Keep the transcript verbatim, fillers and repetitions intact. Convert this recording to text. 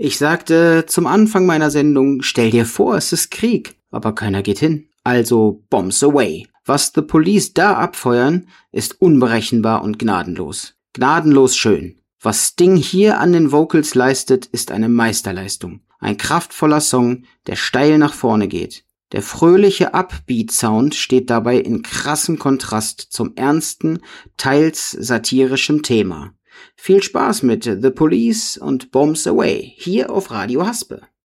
Ich sagte zum Anfang meiner Sendung, stell dir vor, es ist Krieg, aber keiner geht hin. Also Bombs away. Was The Police da abfeuern, ist unberechenbar und gnadenlos. Gnadenlos schön. Was Sting hier an den Vocals leistet, ist eine Meisterleistung. Ein kraftvoller Song, der steil nach vorne geht. Der fröhliche Upbeat-Sound steht dabei in krassem Kontrast zum ernsten, teils satirischen Thema. Viel Spaß mit The Police und Bombs Away hier auf Radio Haspe.